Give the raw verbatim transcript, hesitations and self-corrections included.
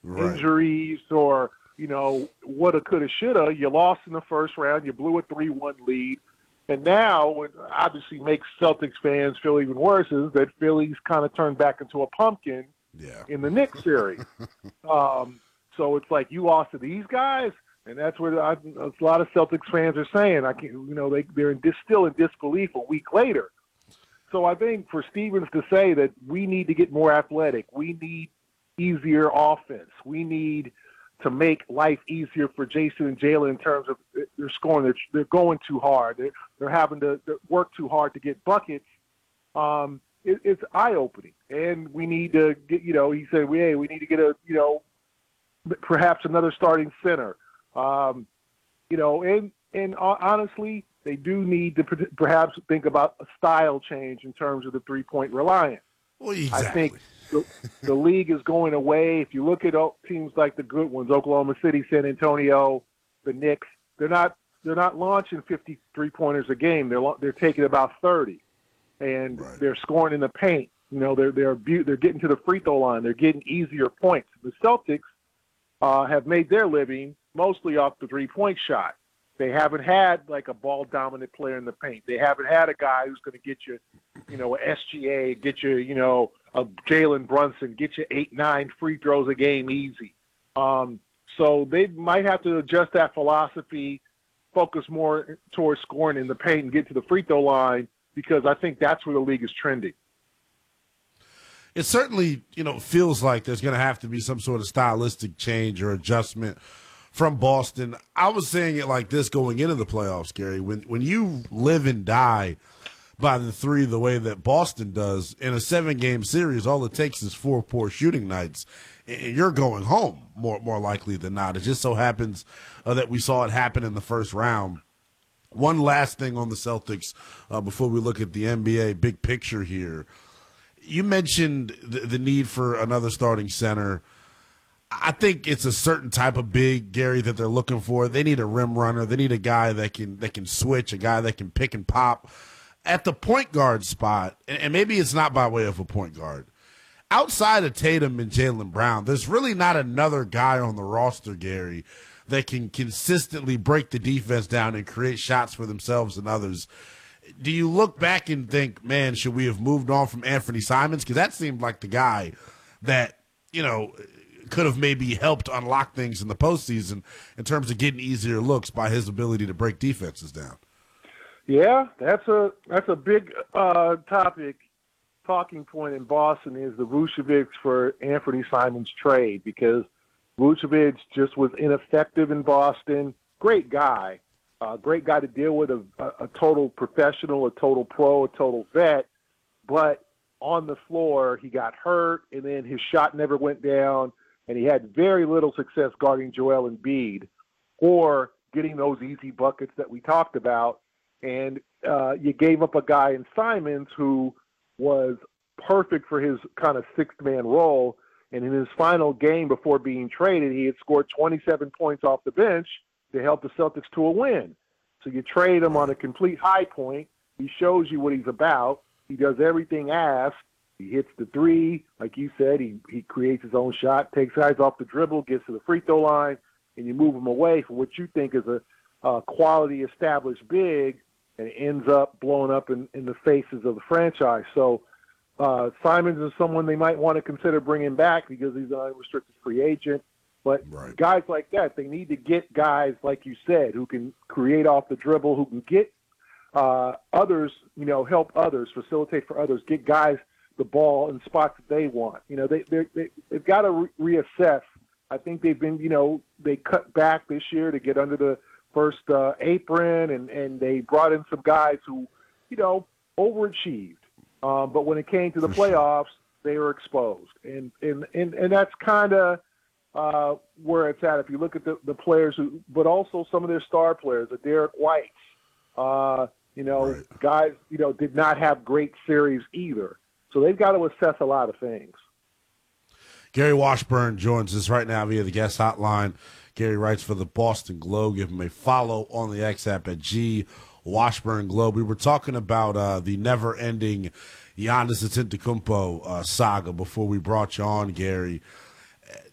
right. injuries or, you know, woulda, coulda, shoulda. You lost in the first round. You blew a three one lead. And now, what obviously makes Celtics fans feel even worse is that Philly's kind of turned back into a pumpkin yeah. in the Knicks series. um, so it's like you lost to these guys, and that's what I, a lot of Celtics fans are saying. I can, you know, they they're in dis, still in disbelief a week later. So I think for Stevens to say that we need to get more athletic, we need easier offense, we need to make life easier for Jason and Jalen in terms of they're scoring. They're, they're going too hard. They're, they're having to work too hard to get buckets. Um, it, it's eye-opening. And we need to get, you know, he said, hey, we need to get a, you know, perhaps another starting center. Um, you know, and, and honestly, they do need to perhaps think about a style change in terms of the three-point reliance. Well, exactly. I think the, the league is going away. If you look at teams like the good ones, Oklahoma City, San Antonio, the Knicks, they're not they're not launching fifty three-pointers a game. They're they're taking about thirty, and right. they're scoring in the paint. You know, they're they're they're getting to the free throw line. They're getting easier points. The Celtics uh, have made their living mostly off the three-point shot. They haven't had like a ball-dominant player in the paint. They haven't had a guy who's going to get you, you know, an S G A, get you, you know, a Jalen Brunson, get you eight, nine free throws a game easy. Um, so they might have to adjust that philosophy, focus more towards scoring in the paint and get to the free throw line, because I think that's where the league is trending. It certainly, you know, feels like there's going to have to be some sort of stylistic change or adjustment from Boston. I was saying it like this going into the playoffs, Gary. When when you live and die by the three the way that Boston does in a seven-game series, all it takes is four poor shooting nights, and you're going home more more likely than not. It just so happens uh, that we saw it happen in the first round. One last thing on the Celtics uh, before we look at the N B A big picture here. You mentioned the, the need for another starting center. I think it's a certain type of big, Gary, that they're looking for. They need a rim runner. They need a guy that can that can switch, a guy that can pick and pop. At the point guard spot, and maybe it's not by way of a point guard, outside of Tatum and Jaylen Brown, there's really not another guy on the roster, Gary, that can consistently break the defense down and create shots for themselves and others. Do you look back and think, man, should we have moved on from Anthony Simons? Because that seemed like the guy that, you know, could have maybe helped unlock things in the postseason in terms of getting easier looks by his ability to break defenses down. Yeah, that's a that's a big uh, topic, talking point in Boston is the Vucevic for Anthony Simons trade, because Vucevic just was ineffective in Boston. Great guy, uh, great guy to deal with, a, a total professional, a total pro, a total vet, but on the floor he got hurt, and then his shot never went down. And he had very little success guarding Joel Embiid or getting those easy buckets that we talked about. And uh, you gave up a guy in Simons who was perfect for his kind of sixth-man role. And in his final game before being traded, he had scored twenty-seven points off the bench to help the Celtics to a win. So you trade him on a complete high point. He shows you what he's about. He does everything asked. He hits the three, like you said. He he creates his own shot, takes guys off the dribble, gets to the free throw line, and you move him away from what you think is a, a quality established big, and it ends up blowing up in, in the faces of the franchise. So uh, Simons is someone they might want to consider bringing back because he's an unrestricted free agent. But right. guys like that, they need to get guys, like you said, who can create off the dribble, who can get uh, others, you know, help others, facilitate for others, get guys the ball in spots that they want. You know, they, they, they've got to re- reassess. I think they've been, you know, they cut back this year to get under the first uh, apron, and, and they brought in some guys who, you know, overachieved. Um, but when it came to the playoffs, they were exposed. And, and, and, and that's kind of uh, where it's at. If you look at the, the players who, but also some of their star players, the Derek White, uh, you know, right. guys, you know, did not have great series either. So they've got to assess a lot of things. Gary Washburn joins us right now via the guest hotline. Gary writes for the Boston Globe. Give him a follow on the X app at G Washburn Globe. We were talking about uh, the never-ending Giannis Antetokounmpo uh, saga before we brought you on, Gary.